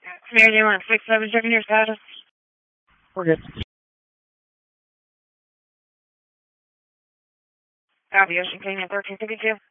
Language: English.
Mary 167, checking your status. We're good. Copy, Ocean Canyon 1352.